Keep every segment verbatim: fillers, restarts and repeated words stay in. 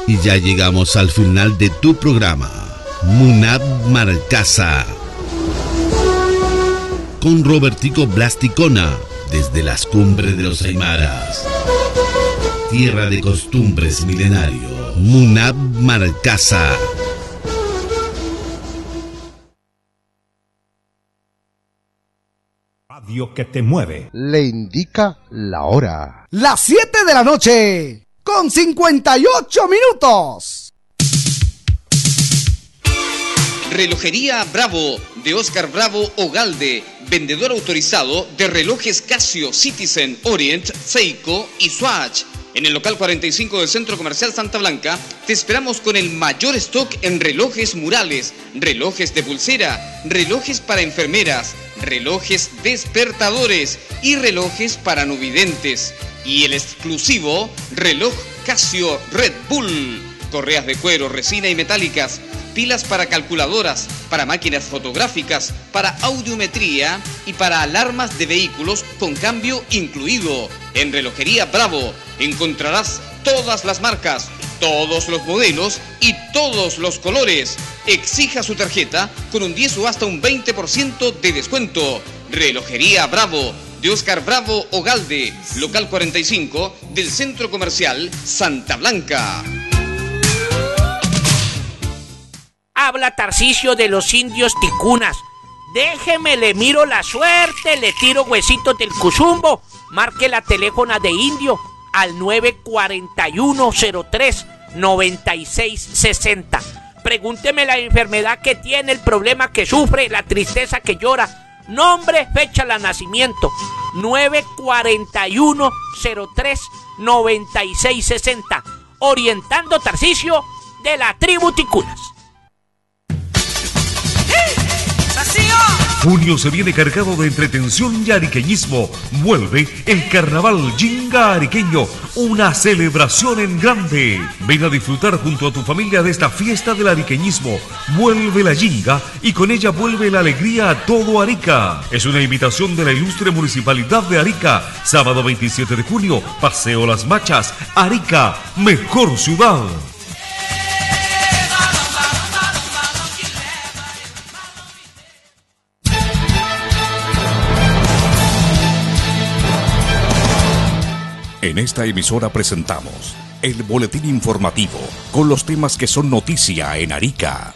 Y ya llegamos al final de tu programa, Munab Marcasa, con Robertico Blasticona, desde las cumbres de los Aymaras, tierra de costumbres milenario. Munab Marcasa. Radio que te mueve. Le indica la hora. Las siete de la noche, con cincuenta y ocho minutos. Relojería Bravo, de Oscar Bravo Ogalde, vendedor autorizado de relojes Casio, Citizen, Orient, Seiko y Swatch. En el local cuarenta y cinco del Centro Comercial Santa Blanca, te esperamos con el mayor stock en relojes murales, relojes de pulsera, relojes para enfermeras, relojes despertadores y relojes para no videntes. Y el exclusivo reloj Casio Red Bull. Correas de cuero, resina y metálicas, pilas para calculadoras, para máquinas fotográficas, para audiometría y para alarmas de vehículos con cambio incluido. En Relojería Bravo encontrarás todas las marcas, todos los modelos y todos los colores. Exija su tarjeta con un diez o hasta un veinte por ciento de descuento. Relojería Bravo, de Oscar Bravo Ogalde, local cuarenta y cinco del Centro Comercial Santa Blanca. Habla Tarcisio de los indios ticunas. Déjeme, le miro la suerte, le tiro huesitos del cuzumbo. Marque la teléfona de Indio al nueve cuatro uno cero tres nueve seis seis cero. Pregúnteme la enfermedad que tiene, el problema que sufre, la tristeza que llora. Nombre, fecha de nacimiento. nueve cuatro uno cero tres nueve seis seis cero. Orientando Tarcisio de la tribu ticunas. Junio se viene cargado de entretención y ariqueñismo. Vuelve el Carnaval Yinga Ariqueño, una celebración en grande. Ven a disfrutar junto a tu familia de esta fiesta del ariqueñismo. Vuelve la Yinga y con ella vuelve la alegría a todo Arica. Es una invitación de la ilustre Municipalidad de Arica. Sábado veintisiete de junio, Paseo Las Machas, Arica, mejor ciudad. En esta emisora presentamos el boletín informativo con los temas que son noticia en Arica.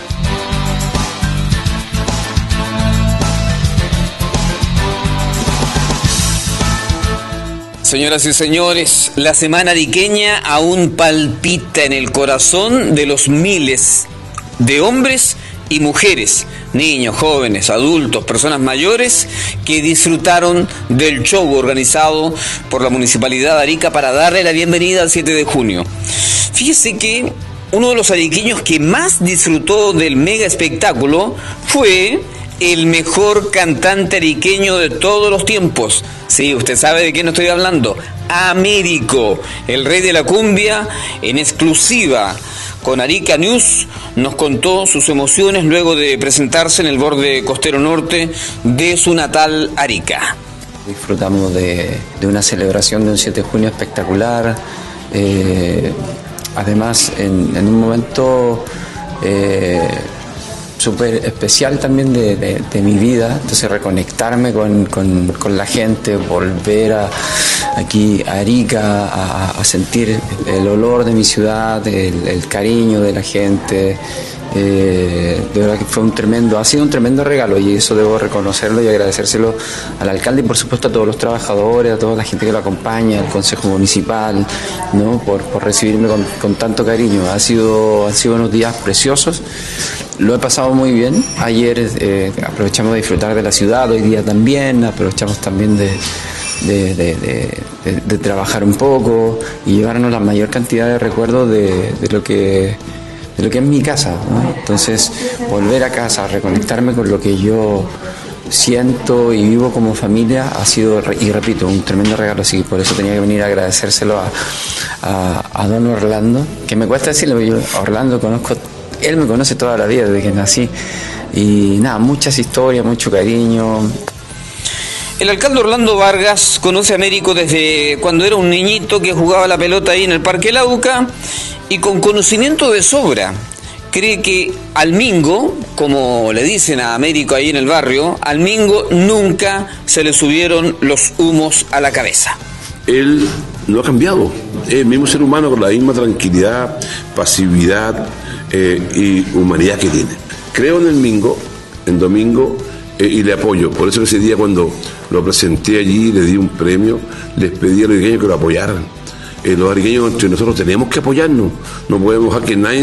Señoras y señores, la semana ariqueña aún palpita en el corazón de los miles de hombres y mujeres, niños, jóvenes, adultos, personas mayores que disfrutaron del show organizado por la Municipalidad de Arica para darle la bienvenida al siete de junio. Fíjese que uno de los ariqueños que más disfrutó del mega espectáculo fue el mejor cantante ariqueño de todos los tiempos. Sí, usted sabe de quién estoy hablando. Américo, el rey de la cumbia, en exclusiva con Arica News, nos contó sus emociones luego de presentarse en el borde costero norte de su natal Arica. Disfrutamos de, de una celebración de un siete de junio espectacular, eh, además en, en un momento eh, súper especial también de, de, de mi vida, entonces reconectarme con, con, con la gente, volver a, aquí a Arica, a, a sentir el olor de mi ciudad, el, el cariño de la gente. Eh, de verdad que fue un tremendo, ha sido un tremendo regalo y eso debo reconocerlo y agradecérselo al alcalde y por supuesto a todos los trabajadores, a toda la gente que lo acompaña, al Consejo Municipal, ¿no? por, por recibirme con, con tanto cariño. Ha sido, han sido unos días preciosos, lo he pasado muy bien. Ayer eh, aprovechamos de disfrutar de la ciudad, hoy día también, aprovechamos también de De, de, de, de, de trabajar un poco y llevarnos la mayor cantidad de recuerdos de, de lo que de lo que es mi casa, ¿no? Entonces volver a casa, reconectarme con lo que yo siento y vivo como familia ha sido, y repito, un tremendo regalo, así que por eso tenía que venir a agradecérselo a, a, a don Orlando, que me cuesta decirlo, yo a Orlando conozco, él me conoce toda la vida desde que nací y nada, muchas historias, mucho cariño. El alcalde Orlando Vargas conoce a Américo desde cuando era un niñito que jugaba la pelota ahí en el Parque Lauca y con conocimiento de sobra cree que al Mingo, como le dicen a Américo ahí en el barrio, al Mingo nunca se le subieron los humos a la cabeza. Él no ha cambiado, es el mismo ser humano con la misma tranquilidad, pasividad eh, y humanidad que tiene. Creo en el Mingo, en Domingo, eh, y le apoyo. Por eso ese día cuando lo presenté allí, le di un premio, les pedí a los ariqueños que lo apoyaran. Eh, los ariqueños entre nosotros tenemos que apoyarnos, no podemos dejar que nadie